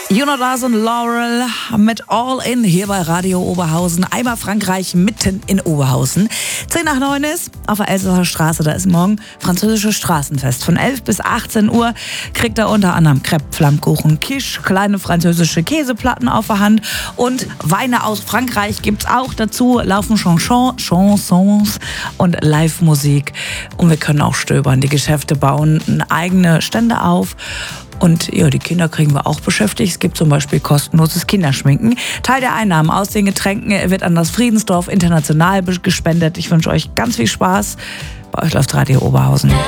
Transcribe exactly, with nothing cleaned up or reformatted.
Jonas und Laurel mit All In hier bei Radio Oberhausen. Einmal Frankreich mitten in Oberhausen. zehn nach neun ist auf der Elsässer Straße. Da ist morgen französisches Straßenfest. Von elf bis achtzehn Uhr kriegt er unter anderem Crepe, Flammkuchen, Quiche, kleine französische Käseplatten auf der Hand und Weine aus Frankreich gibt's auch dazu. Laufen Chanson, Chansons und Live-Musik. Und wir können auch stöbern. Die Geschäfte bauen eigene Stände auf. Und ja, die Kinder kriegen wir auch beschäftigt. Es gibt zum Beispiel kostenloses Kinderschminken. Teil der Einnahmen aus den Getränken wird an das Friedensdorf International gespendet. Ich wünsche euch ganz viel Spaß. Bei euch läuft Radio Oberhausen.